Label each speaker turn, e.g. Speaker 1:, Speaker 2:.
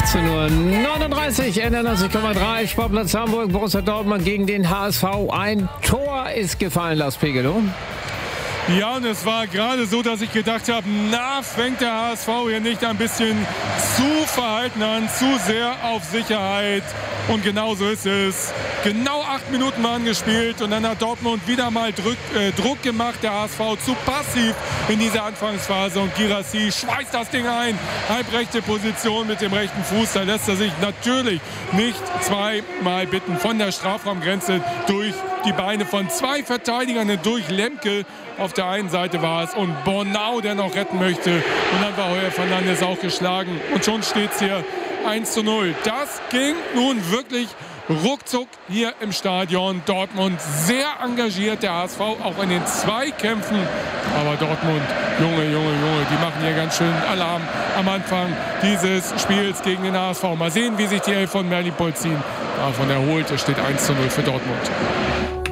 Speaker 1: 18:39 Uhr, Ende 90,3, Sportplatz Hamburg, Borussia Dortmund gegen den HSV. Ein Tor ist gefallen, Lars Pegelow.
Speaker 2: Ja, und es war gerade so, dass ich gedacht habe, fängt der HSV hier nicht ein bisschen zu verhalten an, zu sehr auf Sicherheit. Und genau so ist es. Genau 8 Minuten waren gespielt und dann hat Dortmund wieder mal Druck gemacht. Der HSV zu passiv in dieser Anfangsphase und Guirassy schweißt das Ding ein. Halbrechte Position mit dem rechten Fuß. Da lässt er sich natürlich nicht zweimal bitten. Von der Strafraumgrenze durch die Beine von 2 Verteidigern durch Lemke. Auf der einen Seite war es und Bornau, der noch retten möchte. Und dann war Heuer Fernandes auch geschlagen. Und schon steht es hier 1:0. Das ging nun wirklich ruckzuck hier im Stadion. Dortmund sehr engagiert, der HSV auch in den Zweikämpfen. Aber Dortmund, Junge, die machen hier ganz schön Alarm am Anfang dieses Spiels gegen den HSV. Mal sehen, wie sich die Elf von Merlipol ziehen. Davon erholt, es steht 1:0 für Dortmund.